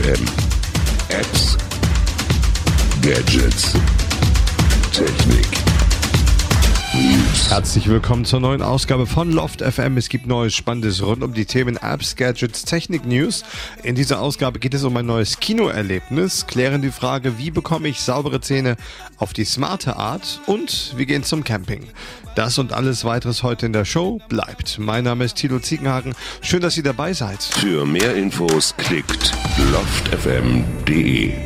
FM. Apps, Gadgets, Technik, News. Herzlich willkommen zur neuen Ausgabe von Loft FM. Es gibt Neues Spannendes rund um die Themen Apps, Gadgets, Technik, News. In dieser Ausgabe geht es um ein neues Kinoerlebnis, klären die Frage, wie bekomme ich saubere Zähne auf die smarte Art und wir gehen zum Camping. Das und alles weiteres heute in der Show bleibt. Mein Name ist Thilo Ziegenhagen. Schön, dass ihr dabei seid. Für mehr Infos klickt loftfm.de.